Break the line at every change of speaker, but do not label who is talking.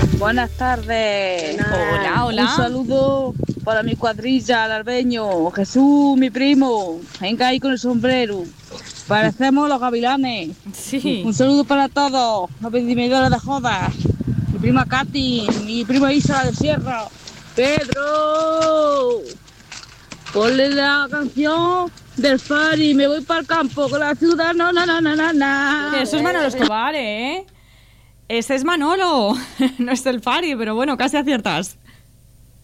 Buenas tardes.
Hola, hola.
Un saludo para mi cuadrilla, el albeño. Jesús, mi primo. Venga ahí con el sombrero. Parecemos los gavilanes.
Sí.
Un saludo para todos. Los vendimedores de jodas. Mi prima Katy, mi prima Isa de Sierra. Pedro. Ponle la canción del Fari. Me voy para el campo con la ciudad. No, no, no, no, no, no.
Eso es Manolo Escobar, ¿eh? Ese es Manolo. No es el Fari, pero bueno, casi aciertas.